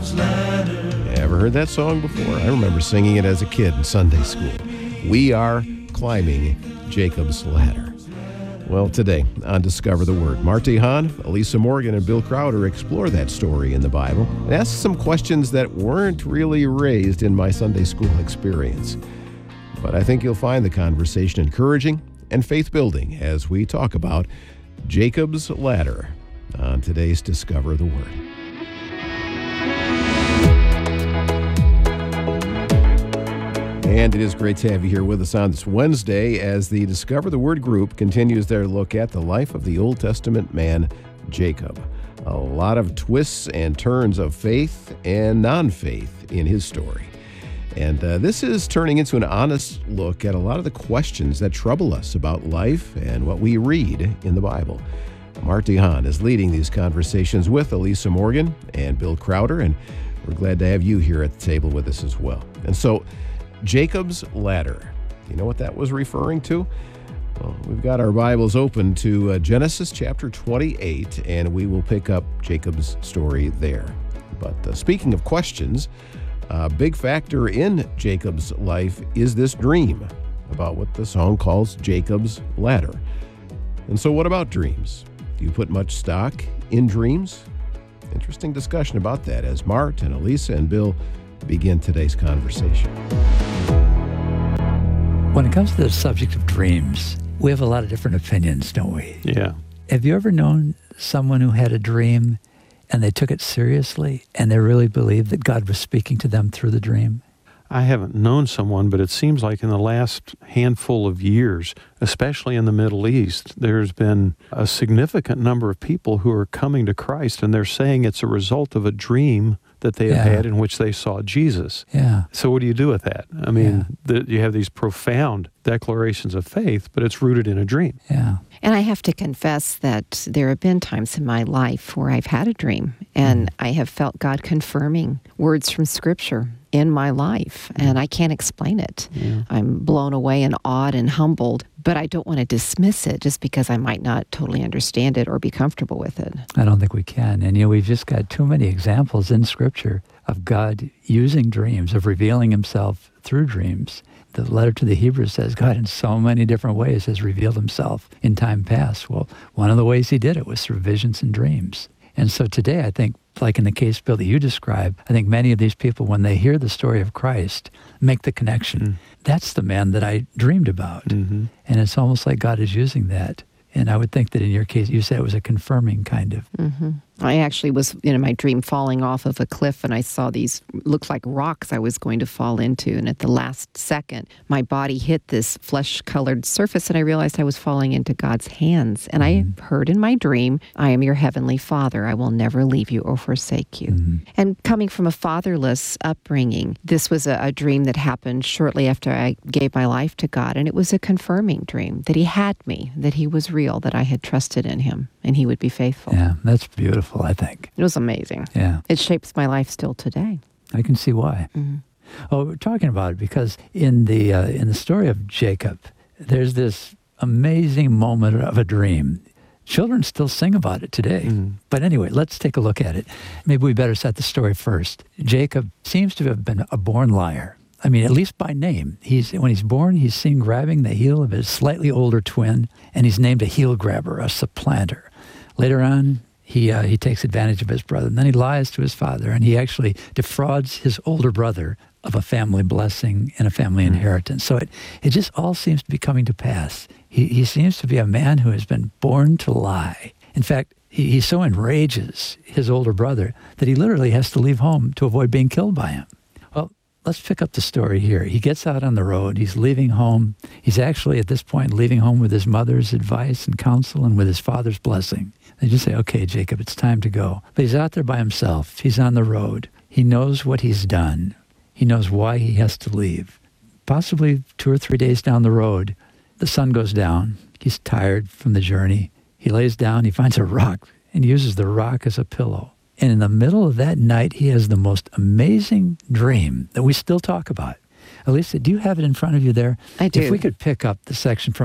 Ever heard that song before? I remember singing it as a kid in Sunday school. We are climbing Jacob's ladder. Well, today on Discover the Word, Marty Hahn, Elisa Morgan, and Bill Crowder explore that story in the Bible and ask some questions that weren't really raised in my Sunday school experience. But I think you'll find the conversation encouraging and faith-building as we talk about Jacob's ladder on today's Discover the Word. And it is great to have you here with us on this Wednesday as the Discover the Word group continues their look at the life of the Old Testament man, Jacob. A lot of twists and turns of faith and non-faith in his story. And this is turning into an honest look at a lot of the questions that trouble us about life and what we read in the Bible. Marty Hahn is leading these conversations with Elisa Morgan and Bill Crowder, and we're glad to have you here at the table with us as well. And so, Jacob's ladder. You know what that was referring to? Well, we've got our Bibles open to Genesis chapter 28, and we will pick up Jacob's story there. But speaking of questions, a big factor in Jacob's life is this dream about what the song calls Jacob's ladder. And so what about dreams? Do you put much stock in dreams? Interesting discussion about that as Mart and Elisa and Bill begin today's conversation. When it comes to the subject of dreams, we have a lot of different opinions, don't we? Yeah. Have you ever known someone who had a dream and they took it seriously and they really believed that God was speaking to them through the dream? I haven't known someone, but it seems like in the last handful of years, especially in the Middle East, there's been a significant number of people who are coming to Christ, and they're saying it's a result of a dream that they have had in which they saw Jesus. Yeah. So what do you do with that? I mean, you have these profound declarations of faith, but it's rooted in a dream. Yeah. And I have to confess that there have been times in my life where I've had a dream and I have felt God confirming words from Scripture in my life, and I can't explain it. Yeah. I'm blown away and awed and humbled, but I don't want to dismiss it just because I might not totally understand it or be comfortable with it. I don't think we can. And, we've just got too many examples in Scripture of God using dreams, of revealing himself through dreams. The letter to the Hebrews says God in so many different ways has revealed himself in time past. Well, one of the ways he did it was through visions and dreams. And so today, I think, like in the case, Bill, that you described, I think many of these people, when they hear the story of Christ, make the connection. That's the man that I dreamed about. Mm-hmm. And it's almost like God is using that. And I would think that in your case, you said it was a confirming kind of. Mm-hmm. I actually was, in my dream, falling off of a cliff, and I saw these, looked like rocks I was going to fall into. And at the last second, my body hit this flesh-colored surface, and I realized I was falling into God's hands. And I heard in my dream, I am your heavenly Father. I will never leave you or forsake you. Mm-hmm. And coming from a fatherless upbringing, this was a dream that happened shortly after I gave my life to God. And it was a confirming dream that he had me, that he was real, that I had trusted in him, and he would be faithful. Yeah, that's beautiful, I think. It was amazing. Yeah. It shapes my life still today. I can see why. Mm-hmm. Oh, we're talking about it because in the story of Jacob, there's this amazing moment of a dream. Children still sing about it today. But anyway, let's take a look at it. Maybe we better set the story first. Jacob seems to have been a born liar. I mean, at least by name. When he's born, he's seen grabbing the heel of his slightly older twin, and he's named a heel grabber, a supplanter. Later on, he takes advantage of his brother, and then he lies to his father, and he actually defrauds his older brother of a family blessing and a family inheritance. So it just all seems to be coming to pass. He seems to be a man who has been born to lie. In fact, he so enrages his older brother that he literally has to leave home to avoid being killed by him. Let's pick up the story here. He gets out on the road. He's leaving home. He's actually, at this point, leaving home with his mother's advice and counsel and with his father's blessing. They just say, okay, Jacob, it's time to go. But he's out there by himself. He's on the road. He knows what he's done. He knows why he has to leave. Possibly 2 or 3 days down the road, the sun goes down. He's tired from the journey. He lays down. He finds a rock and uses the rock as a pillow. And in the middle of that night, he has the most amazing dream that we still talk about. Elisa, do you have it in front of you there? I do. If we could pick up the section from